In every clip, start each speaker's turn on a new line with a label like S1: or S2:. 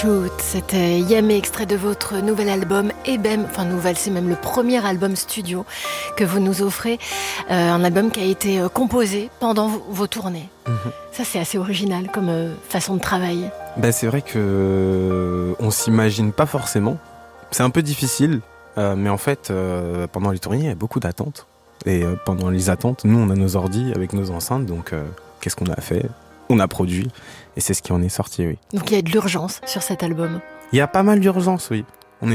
S1: Shoot, c'était Yamé, extrait de votre nouvel album Ebem, enfin nouvelle, c'est même le premier album studio que vous nous offrez, un album qui a été composé pendant vos tournées. Ça c'est assez original comme façon de travailler.
S2: C'est vrai que on s'imagine pas forcément, c'est un peu difficile, mais en fait pendant les tournées il y a beaucoup d'attentes, et pendant les attentes nous on a nos ordis avec nos enceintes, donc qu'est-ce qu'on a fait ? On a produit, et c'est ce qui en est sorti, oui.
S1: Donc il y a de l'urgence sur cet album.
S2: Il y a pas mal d'urgence, oui. On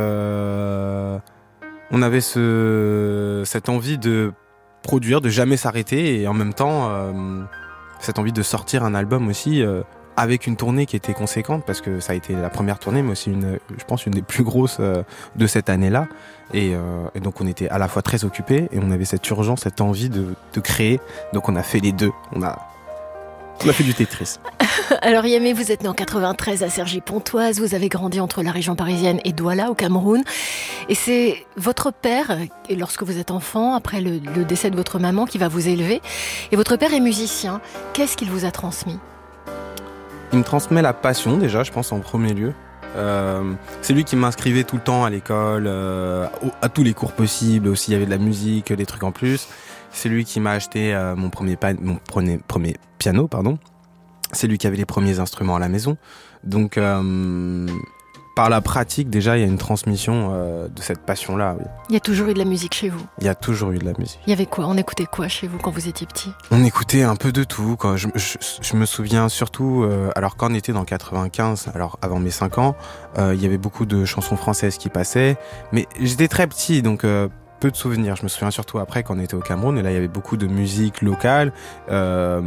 S2: avait cette envie de produire, de jamais s'arrêter, et en même temps, cette envie de sortir un album aussi, avec une tournée qui était conséquente, parce que ça a été la première tournée, mais aussi je pense une des plus grosses de cette année-là. Et donc on était à la fois très occupés, et on avait cette urgence, cette envie de créer. Donc on a fait les deux. On a fait du Tetris.
S1: Alors Yamé, vous êtes né en 93 à Cergy-Pontoise, vous avez grandi entre la région parisienne et Douala au Cameroun. Et c'est votre père, lorsque vous êtes enfant, après le décès de votre maman, qui va vous élever. Et votre père est musicien. Qu'est-ce qu'il vous a transmis ?
S2: Il me transmet la passion déjà, je pense en premier lieu. C'est lui qui m'inscrivait tout le temps à l'école, à tous les cours possibles. Aussi, il y avait de la musique, des trucs en plus. C'est lui qui m'a acheté mon premier piano, pardon. C'est lui qui avait les premiers instruments à la maison. Donc, par la pratique, déjà, il y a une transmission de cette passion-là. Oui.
S1: Il y a toujours eu de la musique chez vous ?
S2: Il y a toujours eu de la musique.
S1: Il y avait quoi ? On écoutait quoi chez vous quand vous étiez petit ?
S2: On écoutait un peu de tout. Quand je me souviens surtout, alors quand on était dans 95, alors avant mes 5 ans, il y avait beaucoup de chansons françaises qui passaient. Mais j'étais très petit, donc peu de souvenirs. Je me souviens surtout après quand on était au Cameroun, et là il y avait beaucoup de musique locale, et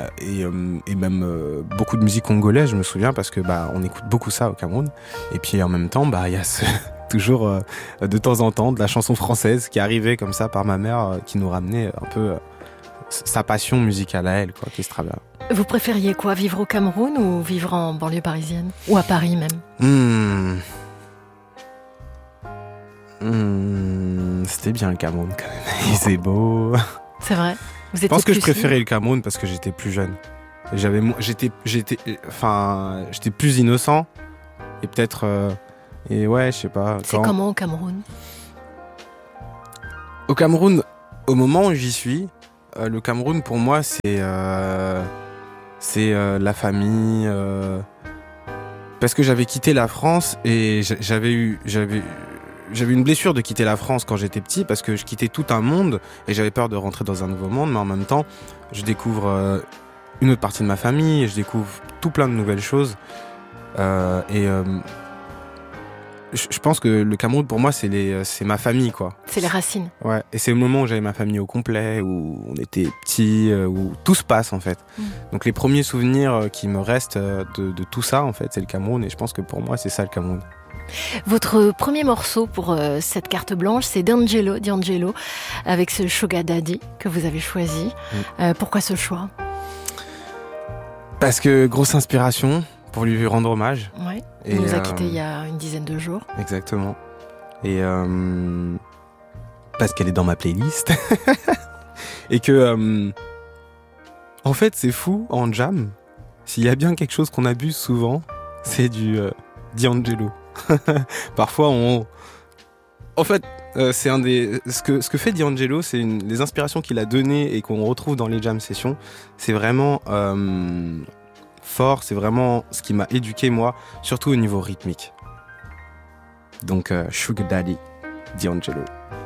S2: même beaucoup de musique congolaise, je me souviens, parce que on écoute beaucoup ça au Cameroun. Et puis en même temps, il y a toujours de temps en temps de la chanson française qui arrivait comme ça par ma mère, qui nous ramenait un peu sa passion musicale à elle, qui se travaille.
S1: Vous préfériez quoi, vivre au Cameroun ou vivre en banlieue parisienne ? Ou à Paris même ?
S2: C'était bien le Cameroun quand même. C'est beau.
S1: C'est vrai.
S2: Je pense que je préférais le Cameroun parce que j'étais plus jeune. J'étais plus innocent, et peut-être et ouais, je sais pas.
S1: C'est comment au Cameroun ?
S2: Au Cameroun, au moment où j'y suis, le Cameroun pour moi c'est la famille. Parce que j'avais quitté la France, et j'avais une blessure de quitter la France quand j'étais petit, parce que je quittais tout un monde et j'avais peur de rentrer dans un nouveau monde, mais en même temps je découvre une autre partie de ma famille, et je découvre tout plein de nouvelles choses, je pense que le Cameroun pour moi c'est ma famille, quoi.
S1: C'est les racines.
S2: Ouais, et c'est le moment où j'avais ma famille au complet, où on était petits, où tout se passe en fait. Donc les premiers souvenirs qui me restent de tout ça en fait, c'est le Cameroun, et je pense que pour moi c'est ça le Cameroun.
S1: Votre premier morceau pour cette carte blanche, c'est D'Angelo, avec ce Sugar Daddy que vous avez choisi. Pourquoi ce choix ?
S2: Parce que grosse inspiration pour lui rendre hommage.
S1: Ouais. Il nous a quittés il y a une dizaine de jours.
S2: Exactement. Et parce qu'elle est dans ma playlist. Et que en fait c'est fou, en jam, s'il y a bien quelque chose qu'on abuse souvent, c'est du D'Angelo. Parfois en fait c'est ce que fait D'Angelo, c'est les inspirations qu'il a données et qu'on retrouve dans les jam sessions, c'est vraiment fort, c'est vraiment ce qui m'a éduqué moi, surtout au niveau rythmique. Donc Sugar Daddy, D'Angelo.